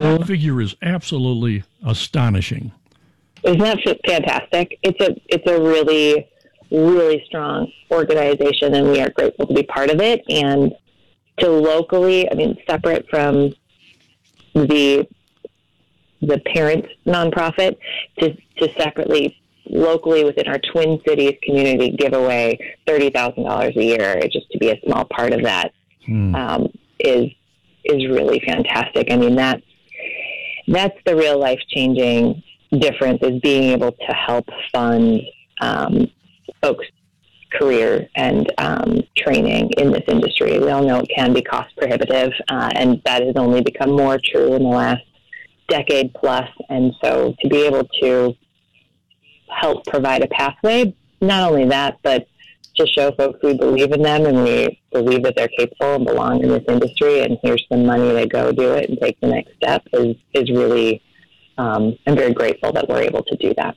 That figure is absolutely astonishing. Isn't that fantastic? It's a really, really strong organization, and we are grateful to be part of it. And to locally, separate from the parent nonprofit, to separately, locally within our Twin Cities community, give away $30,000 a year, just to be a small part of that, is really fantastic. That's the real life-changing difference, is being able to help fund folks' career and training in this industry. We all know it can be cost prohibitive, and that has only become more true in the last decade plus. And so to be able to help provide a pathway, not only that, but to show folks we believe in them and we believe that they're capable and belong in this industry, and here's some money to go do it and take the next step, is really, I'm very grateful that we're able to do that.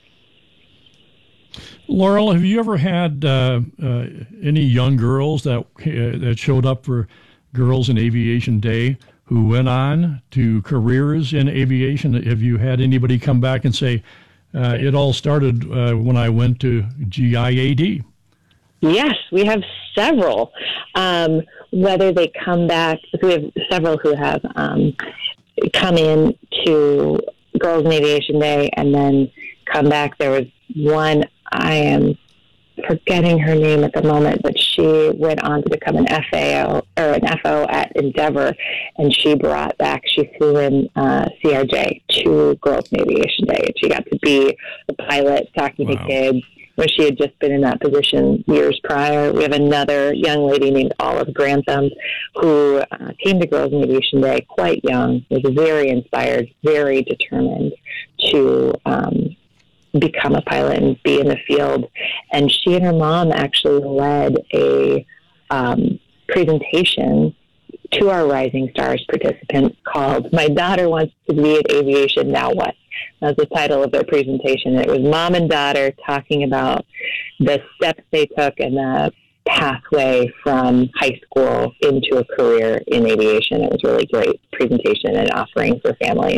Laurel, have you ever had any young girls that showed up for Girls in Aviation Day who went on to careers in aviation? Have you had anybody come back and say, it all started when I went to GIAD? Yes, we have several. Whether they come back, we have several who have come in to Girls in Aviation Day and then come back. There was one, I am forgetting her name at the moment, but she went on to become an FAO or an FO at Endeavor, and she flew in CRJ to Girls in Aviation Day, and she got to be the pilot talking to kids when she had just been in that position years prior. We have another young lady named Olive Grantham who came to Girls in Aviation Day quite young, was very inspired, very determined to become a pilot and be in the field. And she and her mom actually led a presentation to our Rising Stars participants called "My Daughter Wants to Be in Aviation, Now What?" That was the title of their presentation. It was mom and daughter talking about the steps they took and the pathway from high school into a career in aviation. It was a really great presentation and offering for families.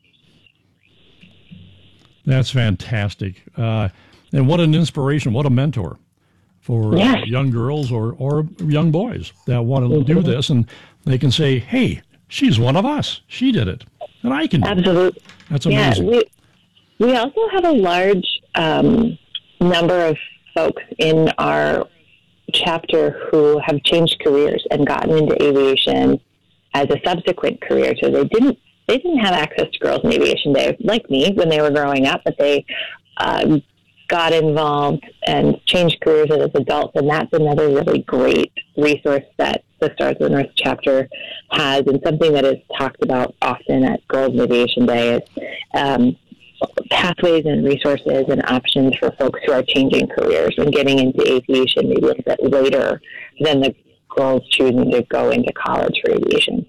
That's fantastic. And what an inspiration, what a mentor for young girls or young boys that want to do this. And they can say, hey, she's one of us. She did it. And I can do it. That's amazing. Yeah, we also have a large number of folks in our chapter who have changed careers and gotten into aviation as a subsequent career. So they didn't have access to Girls in Aviation Day like me when they were growing up, but they got involved and changed careers as adults, and that's another really great resource that the Stars of the North chapter has, and something that is talked about often at Girls in Aviation Day is pathways and resources and options for folks who are changing careers and getting into aviation maybe a little bit later than the girls choosing to go into college for aviation.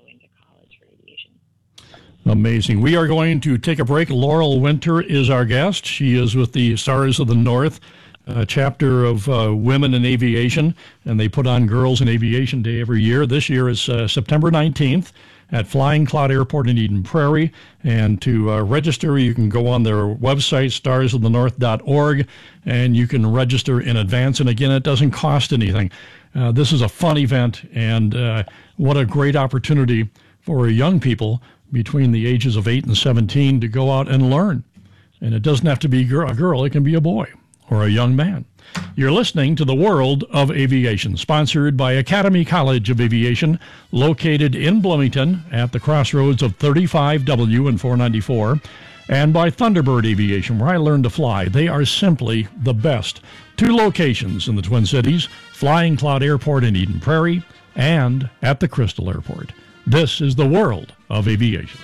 Amazing. We are going to take a break. Laurel Winter is our guest. She is with the Stars of the North chapter of Women in Aviation, and they put on Girls in Aviation Day every year. This year is September 19th at Flying Cloud Airport in Eden Prairie. And to register, you can go on their website, starsofthenorth.org, and you can register in advance. And again, it doesn't cost anything. This is a fun event, and what a great opportunity for young people between the ages of 8 and 17 to go out and learn. And it doesn't have to be a girl, it can be a boy or a young man. You're listening to The World of Aviation, sponsored by Academy College of Aviation, located in Bloomington at the crossroads of 35W and 494, and by Thunderbird Aviation, where I learned to fly. They are simply the best. 2 locations in the Twin Cities, Flying Cloud Airport in Eden Prairie and at the Crystal Airport. This is The World of Aviation.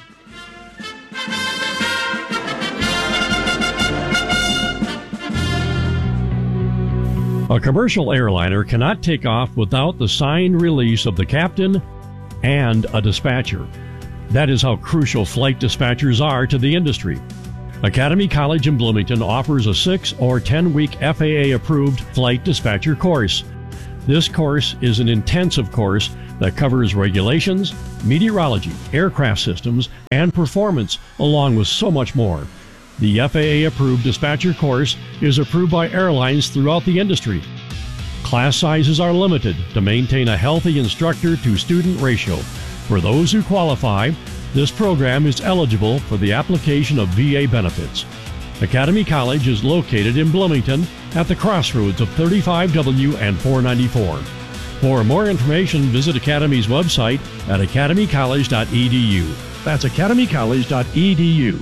A commercial airliner cannot take off without the signed release of the captain and a dispatcher. That is how crucial flight dispatchers are to the industry. Academy College in Bloomington offers a 6 or 10-week FAA-approved flight dispatcher course. This course is an intensive course that covers regulations, meteorology, aircraft systems, and performance, along with so much more. The FAA-approved dispatcher course is approved by airlines throughout the industry. Class sizes are limited to maintain a healthy instructor-to-student ratio. For those who qualify, this program is eligible for the application of VA benefits. Academy College is located in Bloomington at the crossroads of 35W and 494. For more information, visit Academy's website at academycollege.edu. That's academycollege.edu.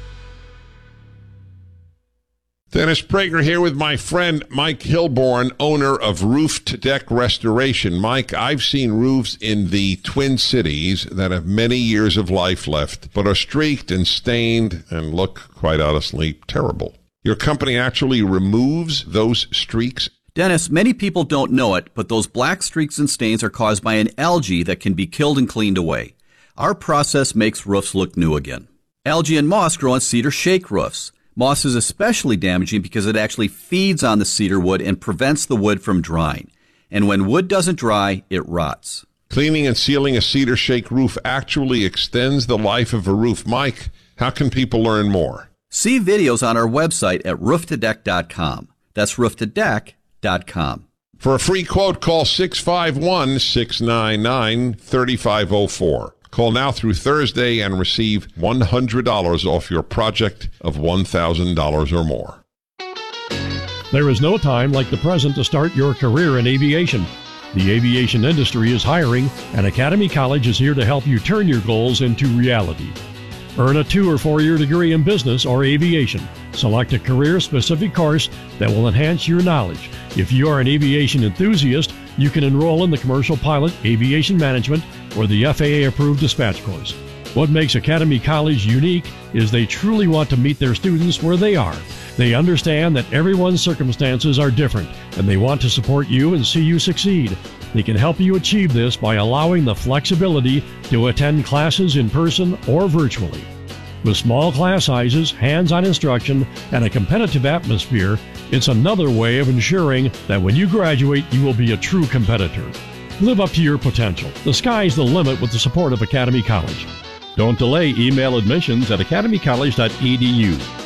Dennis Prager here with my friend Mike Hilborn, owner of Roof to Deck Restoration. Mike, I've seen roofs in the Twin Cities that have many years of life left, but are streaked and stained and look, quite honestly, terrible. Your company actually removes those streaks? Dennis, many people don't know it, but those black streaks and stains are caused by an algae that can be killed and cleaned away. Our process makes roofs look new again. Algae and moss grow on cedar shake roofs. Moss is especially damaging because it actually feeds on the cedar wood and prevents the wood from drying. And when wood doesn't dry, it rots. Cleaning and sealing a cedar shake roof actually extends the life of a roof. Mike, how can people learn more? See videos on our website at rooftodeck.com. That's rooftodeck.com. For a free quote, call 651-699-3504. Call now through Thursday and receive $100 off your project of $1,000 or more. There is no time like the present to start your career in aviation. The aviation industry is hiring, and Academy College is here to help you turn your goals into reality. Earn a 2- or 4-year degree in business or aviation. Select a career-specific course that will enhance your knowledge. If you are an aviation enthusiast, you can enroll in the Commercial Pilot, Aviation Management, or the FAA-approved dispatch course. What makes Academy College unique is they truly want to meet their students where they are. They understand that everyone's circumstances are different, and they want to support you and see you succeed. They can help you achieve this by allowing the flexibility to attend classes in person or virtually. With small class sizes, hands-on instruction, and a competitive atmosphere, it's another way of ensuring that when you graduate, you will be a true competitor. Live up to your potential. The sky's the limit with the support of Academy College. Don't delay. Email admissions at academycollege.edu.